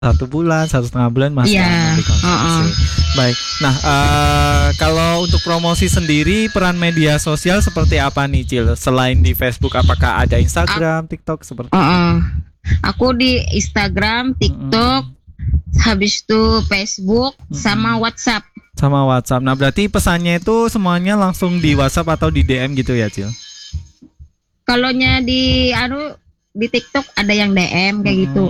1 bulan, 1,5 bulan masih aman Iya. dikonsumsi. Baik. Nah, kalau untuk promosi sendiri peran media sosial seperti apa nih, Cil? Selain di Facebook, apakah ada Instagram, TikTok seperti itu? Aku di Instagram, TikTok, habis itu Facebook sama WhatsApp. Sama WhatsApp. Nah, berarti pesannya itu semuanya langsung di WhatsApp atau di DM gitu ya, Cil? Kalaunya di TikTok ada yang DM kayak gitu.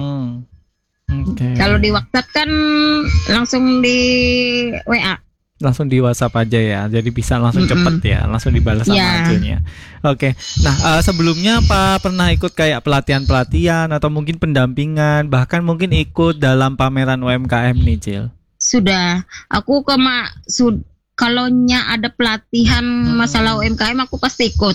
Okay. Kalau di WhatsApp kan langsung di WA. Langsung di WhatsApp aja ya, jadi bisa langsung cepet ya, langsung dibalas sama Acilnya. Oke. Nah, sebelumnya apa pernah ikut kayak pelatihan atau mungkin pendampingan, bahkan mungkin ikut dalam pameran UMKM nih, Cil? Sudah, aku kalaunya ada pelatihan masalah UMKM aku pasti ikut.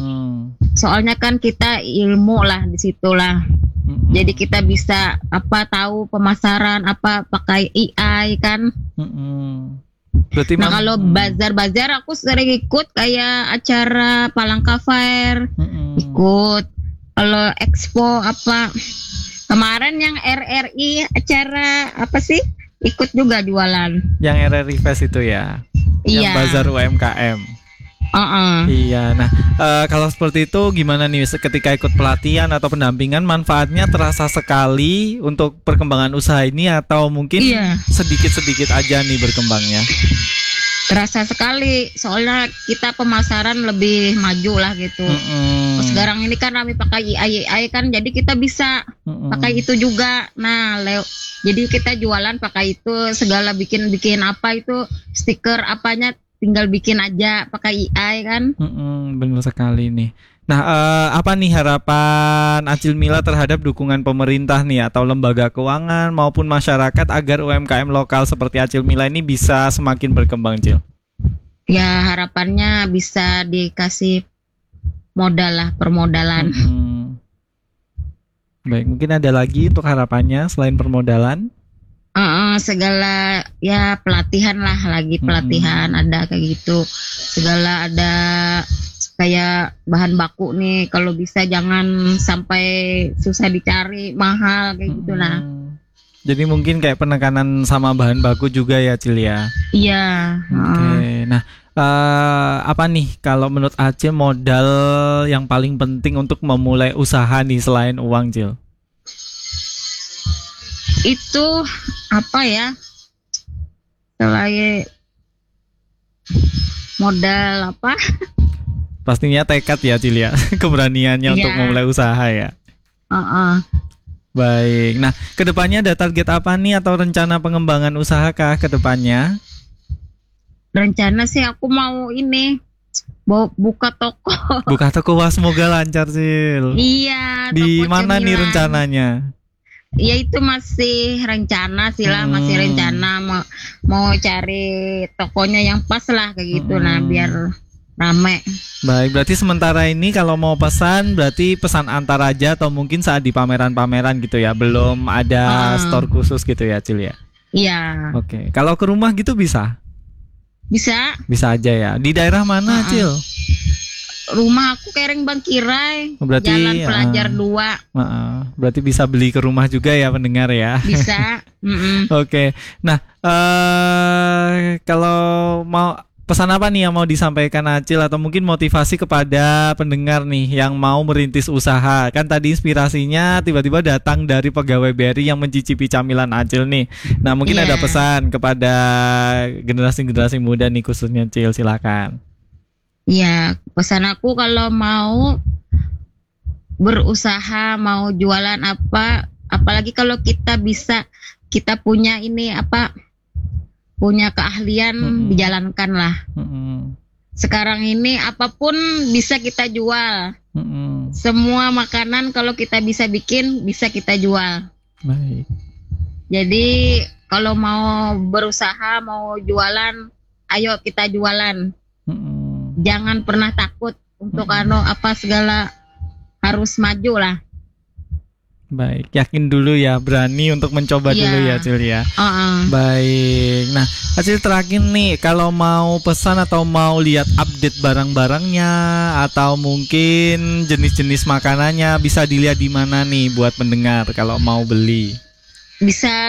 Soalnya kan kita ilmu lah di situlah. Jadi kita bisa tahu pemasaran, pakai AI kan. Berarti kalau bazar-bazar aku sering ikut kayak acara Palangka Fair, ikut. Kalau expo kemarin yang RRI acara ikut juga jualan. Yang RRI Fest itu ya? Iya. Yang bazar UMKM. Iya. Nah, kalau seperti itu gimana nih ketika ikut pelatihan atau pendampingan, manfaatnya terasa sekali untuk perkembangan usaha ini atau mungkin sedikit-sedikit aja nih berkembangnya? Terasa sekali, soalnya kita pemasaran lebih maju lah gitu. Sekarang ini kan kami pakai AI kan, jadi kita bisa pakai itu juga. Nah, jadi kita jualan pakai itu, segala bikin itu stiker apanya tinggal bikin aja pakai AI kan. Benar sekali nih. Nah, apa nih harapan Acil Mila terhadap dukungan pemerintah nih atau lembaga keuangan maupun masyarakat agar UMKM lokal seperti Acil Mila ini bisa semakin berkembang, Cil? Ya, harapannya bisa dikasih modal lah, permodalan. Baik, mungkin ada lagi untuk harapannya selain permodalan? Segala ya pelatihan lah, lagi pelatihan ada kayak gitu, segala ada kayak bahan baku nih, kalau bisa jangan sampai susah dicari, mahal kayak gitulah. Jadi mungkin kayak penekanan sama bahan baku juga ya, Cil ya? Iya. Oke. Nah, apa nih kalau menurut Acil modal yang paling penting untuk memulai usaha nih selain uang, Cil? Itu selain modal pastinya tekad ya, Cil ya. Keberaniannya untuk memulai usaha ya. Baik. Nah, kedepannya ada target apa nih atau rencana pengembangan usaha kah kedepannya? Rencana sih aku mau buka toko. Buka toko, wah semoga lancar, Cil. Iya. Di mana nih rencananya? Ya itu masih rencana sih lah, masih rencana mau cari tokonya yang pas lah kayak gitu, nah biar rame. Baik, berarti sementara ini kalau mau pesan berarti pesan antar aja atau mungkin saat di pameran-pameran gitu ya, belum ada store khusus gitu ya, Cil ya? Iya. Oke, kalau ke rumah gitu bisa? Bisa aja ya. Di daerah mana, Cil? Rumah aku Kereng Bangkirai, Jalan Pelajar 2. Berarti bisa beli ke rumah juga ya pendengar ya? Bisa. Oke. Nah, kalau mau pesan apa nih yang mau disampaikan Acil atau mungkin motivasi kepada pendengar nih yang mau merintis usaha? Kan tadi inspirasinya tiba-tiba datang dari pegawai BRI yang mencicipi camilan Acil nih. Nah, mungkin ada pesan kepada generasi-generasi muda nih khususnya, Cil, silakan. Ya, pesan aku kalau mau berusaha, mau jualan apalagi kalau kita punya punya keahlian, dijalankan lah. Sekarang ini apapun bisa kita jual. Semua makanan kalau kita bisa bikin, bisa kita jual. Baik. Jadi kalau mau berusaha, mau jualan, ayo kita jualan. Jangan pernah takut untuk segala, harus maju lah. Baik, yakin dulu ya, berani untuk mencoba dulu ya, Cil ya. Baik. Nah, Acil terakhir nih, kalau mau pesan atau mau lihat update barang-barangnya atau mungkin jenis-jenis makanannya bisa dilihat di mana nih buat pendengar kalau mau beli? bisa